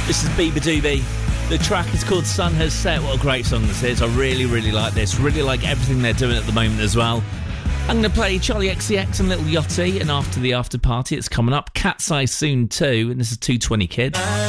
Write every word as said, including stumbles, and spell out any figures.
This is Bieber Doobie. The track is called Sun Has Set. What a great song this is. I really, really like this. Really like everything they're doing at the moment as well. I'm going to play Charlie X C X and Little Yachty, and after the after party, it's coming up. Cat's Eye soon too, and this is two twenty Kids.